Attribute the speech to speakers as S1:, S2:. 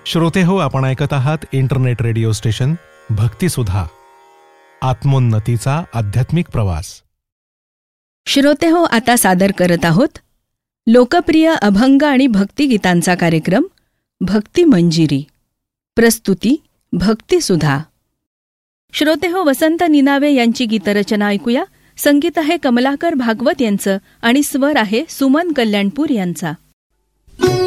S1: श्रोते हो, आपण ऐकत आहात इंटरनेट रेडिओ स्टेशन भक्तिसुधा, आत्मोन्नतीचा आध्यात्मिक प्रवास.
S2: श्रोते हो, आता सादर करत आहोत लोकप्रिय अभंग आणि भक्तिगीतांचा कार्यक्रम भक्ती मंजिरी. प्रस्तुती भक्तिसुधा. श्रोते हो, वसंत निनावे यांची गीतरचना ऐकूया. संगीत आहे कमलाकर भागवत यांचं आणि स्वर आहे सुमन कल्याणपूर यांचा.